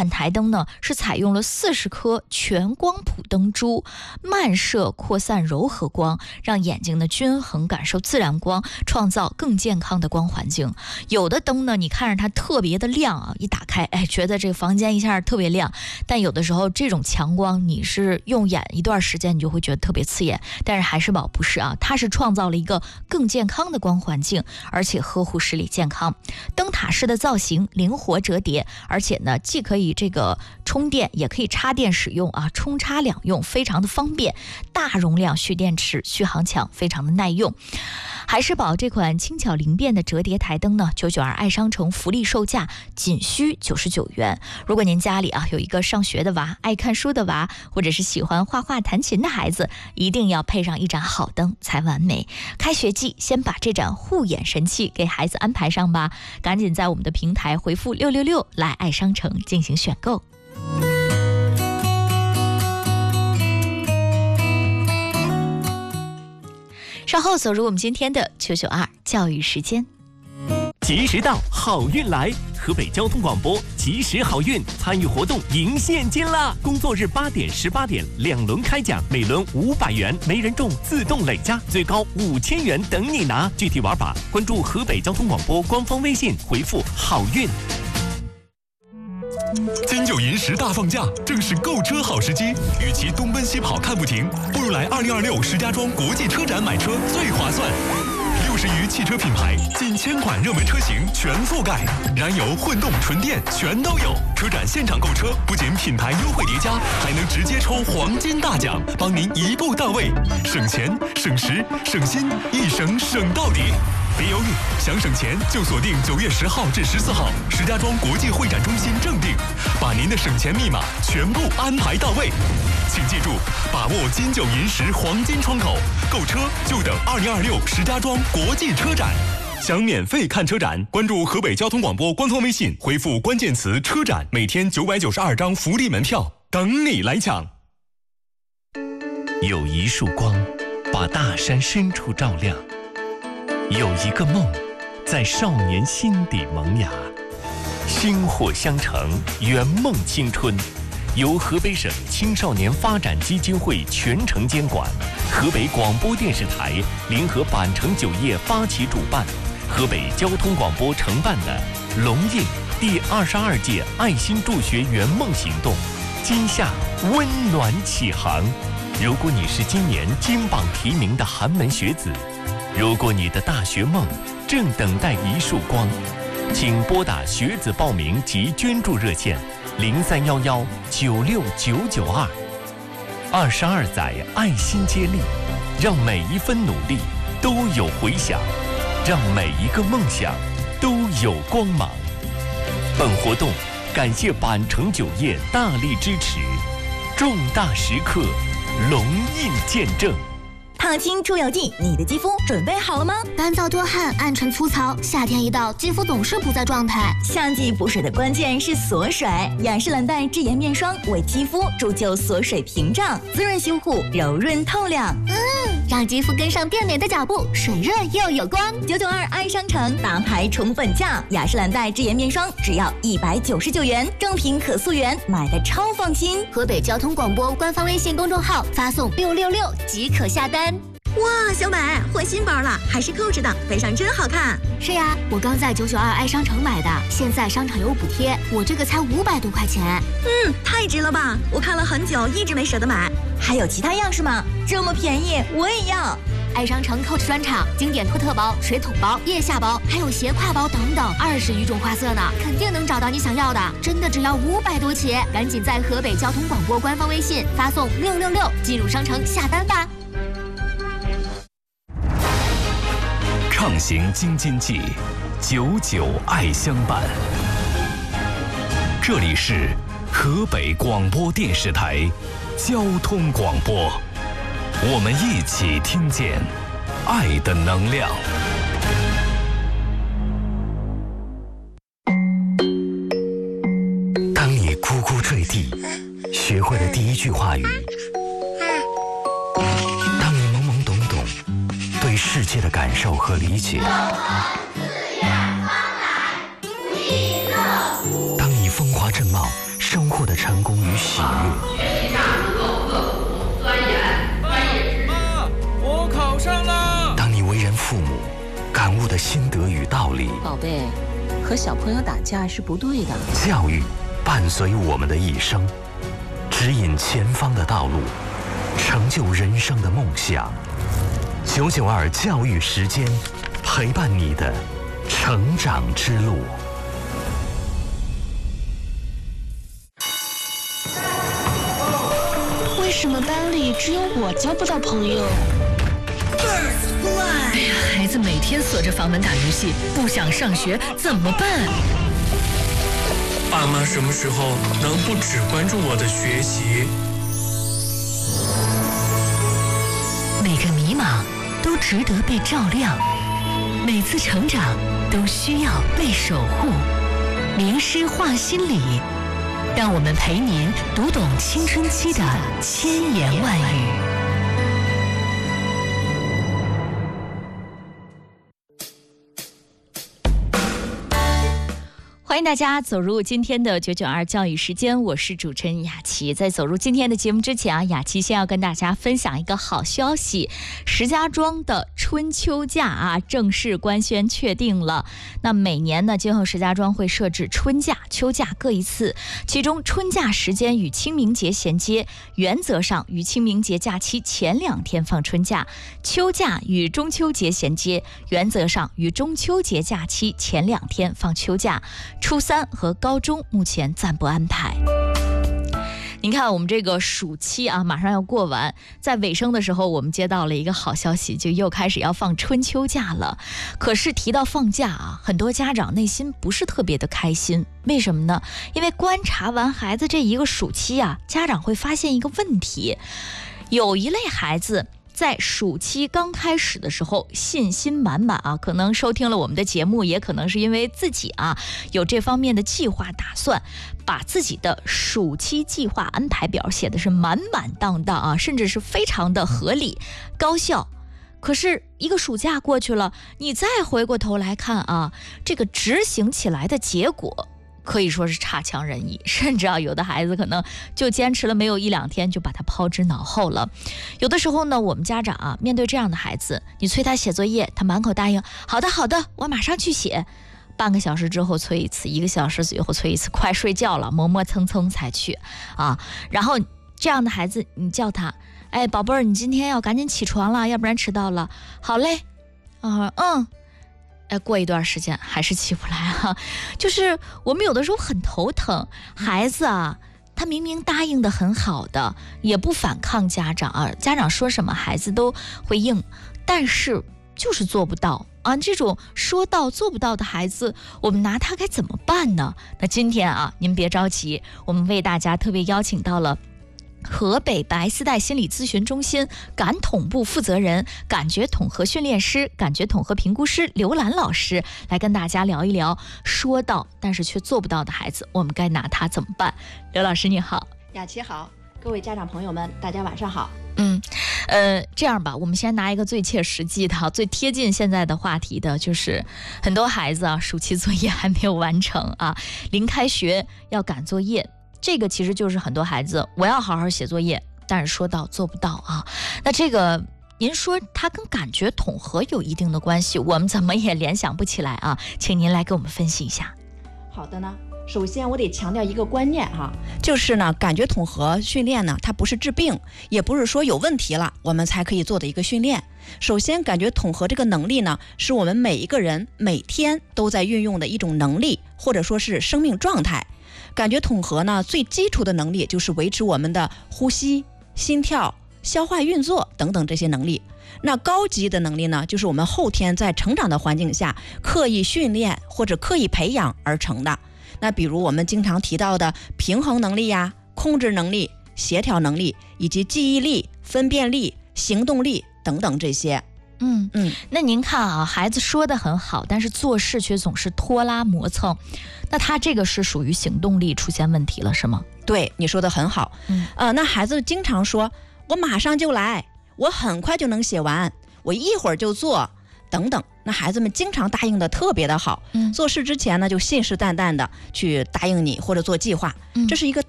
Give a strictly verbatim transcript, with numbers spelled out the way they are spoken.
款台灯呢是采用了四十颗全光谱灯珠，漫射扩散柔和光，让眼睛呢均衡感受自然光，创造更健康的光环境。有的灯呢，你看着它特别的亮啊，一打开，哎，觉得这个房间一下特别亮。但有的时候这种强光，你是用眼一段时间，你就会觉得特别刺眼。但是海狮宝不是啊，它是创造了一个更健康的光环境，而且呵护视力健康。灯塔式的造型，灵活折叠，而且呢，既可以这个充电，也可以插电使用啊，充插两用，非常的方便。大容量蓄电池，续航强，非常的耐用。海狮宝这款轻巧灵便的折叠台灯呢，九九二爱商城福利售价仅需九十九元。如果您家里啊有一个上学的娃、爱看书的娃，或者是喜欢画画弹琴的孩子，一定要配上一盏好灯才完美。开学季，先把这盏护眼神器给孩子安排上吧，赶紧在我们的平台回复六六六来爱商城进行选购。稍后走入我们今天的九九二教育时间。 及时到，好运来！河北交通广播及时好运参与活动赢现金啦！工作日八点、十八点两轮开奖，每轮五百元，没人中自动累加，最高五千元等你拿。具体玩法关注河北交通广播官方微信，回复好运。 金九银十大放假，正是购车好时机。与其东奔西跑看不停，不如来二零二六石家庄国际车展买车最划算。六十余汽车品牌，近千款热门车型全覆盖，燃油、混动、纯电全都有。车展现场购车，不仅品牌优惠叠加，还能直接抽黄金大奖，帮您一步到位，省钱、省时、省心，一省省到底。别犹豫，想省钱就锁定九月十号至十四号石家庄国际会展中心正定，把您的省钱密码全部安排到位。请记住，把握金九银十黄金窗口，购车就等二零二六石家庄国际车展。想免费看车展，关注河北交通广播官方微信，回复关键词车展，每天九百九十二张福利门票等你来抢。 有一束光，把大山深处照亮。有一个梦，在少年心底萌芽，薪火相承，圆梦青春。由河北省青少年发展基金会全程监管，河北广播电视台联合板城酒业发起主办，河北交通广播承办的龙印第二十二届爱心助学圆梦行动，今夏温暖启航。如果你是今年金榜题名的寒门学子，如果你的大学梦正等待一束光，请拨打学子报名及捐助热线零三幺幺九六九九二。二十二载爱心接力，让每一分努力都有回响，让每一个梦想都有光芒。本活动感谢板城酒业大力支持，重大时刻龙印见证。 烫青出油剂，你的肌肤准备好了吗？ 干燥多汗，暗沉粗糙，夏天一到，肌肤总是不在状态。 夏季补水的关键是锁水，雅诗兰黛智妍面霜为肌肤铸就锁水屏障，滋润修护，柔润透亮。 嗯，让肌肤跟上变美的脚步，水润又有光。 九九二爱商城大牌宠粉价，雅诗兰黛智妍面霜只要一百九十九元，正品可溯源，买的超放心。 河北交通广播官方微信公众号发送六六六即可下单。 哇，小美换新包了，还是 Coach 的，背上真好看。 是呀，我刚在九九二爱商城买的，现在商场有补贴，我这个才五百多块钱。 嗯，太值了吧！我看了很久，一直没舍得买。还有其他样式吗？这么便宜，我也要。 爱商城 Coach 专场，经典托特包、水桶包、腋下包，还有斜挎包等等，二十余种花色呢，肯定能找到你想要的。真的只要五百多起，赶紧在河北交通广播官方微信发送六六六进入商城下单吧。 畅行京津冀，久久爱相伴。这里是河北广播电视台交通广播，我们一起听见爱的能量。当你咕咕坠地，学会了第一句话语。对世界的感受和理解。当你风华正茂， 生活的成功与喜悦。 学习上能够刻苦钻研，专业知识。 妈，我考上了。 当你为人父母，感悟的心得与道理。 宝贝，和小朋友打架是不对的。 教育伴随我们的一生，指引前方的道路，成就人生的梦想。九九二教育时间，陪伴你的成长之路。 为什么班里只有我交不到朋友？ 哎呀，孩子每天锁着房门打游戏，不想上学怎么办？ 爸妈什么时候能不只关注我的学习？ 每个迷茫都值得被照亮，每次成长都需要被守护。名师话心理，让我们陪您读懂青春期的千言万语。 欢迎大家走入今天的九九二教育时间，我是主持人雅琪。在走入今天的节目之前啊，雅琪先要跟大家分享一个好消息，石家庄的春秋假啊正式官宣确定了。那每年呢，今后石家庄会设置春假、秋假各一次，其中春假时间与清明节衔接，原则上与清明节假期前两天放春假；秋假与中秋节衔接，原则上与中秋节假期前两天放秋假。初三和高中目前暂不安排。您看我们这个暑期啊马上要过完，在尾声的时候我们接到了一个好消息，就又开始要放春秋假了。可是提到放假啊，很多家长内心不是特别的开心。为什么呢？因为观察完孩子这一个暑期啊，家长会发现一个问题，有一类孩子在暑期刚开始的时候信心满满啊，可能收听了我们的节目，也可能是因为自己啊有这方面的计划打算，把自己的暑期计划安排表写的是满满当当啊，甚至是非常的合理高效。可是一个暑假过去了，你再回过头来看啊，这个执行起来的结果可以说是差强人意，甚至啊，有的孩子可能就坚持了没有一两天，就把他抛之脑后了。有的时候呢，我们家长啊，面对这样的孩子，你催他写作业，他满口答应，好的好的，我马上去写。半个小时之后催一次，一个小时以后催一次，快睡觉了，磨磨蹭蹭才去啊。然后这样的孩子，你叫他，哎，宝贝儿，你今天要赶紧起床了，要不然迟到了。好嘞，啊，嗯。哎，过一段时间还是起不来啊，就是我们有的时候很头疼，孩子啊，他明明答应的很好的，也不反抗家长啊，家长说什么孩子都会应，但是就是做不到啊。这种说到做不到的孩子，我们拿他该怎么办呢？那今天啊，您别着急，我们为大家特别邀请到了河北白丝带心理咨询中心感统部负责人、感觉统合训练师、感觉统合评估师刘兰老师来跟大家聊一聊说到但是却做不到的孩子，我们该拿他怎么办？刘老师你好。 雅琪好，各位家长朋友们大家晚上好。 嗯，呃，这样吧，我们先拿一个最切实际的、最贴近现在的话题的，就是很多孩子啊，暑期作业还没有完成啊，临开学要赶作业。这个其实就是很多孩子，我要好好写作业，但是说到做不到啊。那这个您说它跟感觉统合有一定的关系，我们怎么也联想不起来啊？请您来给我们分析一下。 好的呢，首先我得强调一个观念哈，就是呢，感觉统合训练呢，它不是治病，也不是说有问题了我们才可以做的一个训练。首先，感觉统合这个能力呢，是我们每一个人每天都在运用的一种能力，或者说是生命状态。感觉统合呢，最基础的能力就是维持我们的呼吸、心跳、消化运作等等这些能力。那高级的能力呢，就是我们后天在成长的环境下刻意训练或者刻意培养而成的。那比如我们经常提到的平衡能力呀、控制能力、协调能力，以及记忆力、分辨力、行动力等等这些。 嗯嗯，那您看啊，孩子说的很好，但是做事却总是拖拉磨蹭，那他这个是属于行动力出现问题了，是吗？ 对，你说的很好。嗯，呃，那孩子经常说，我马上就来，我很快就能写完，我一会儿就做，等等。 那孩子们经常答应的特别的好， 嗯， 做事之前呢就信誓旦旦的去答应你或者做计划， 嗯， 这是一个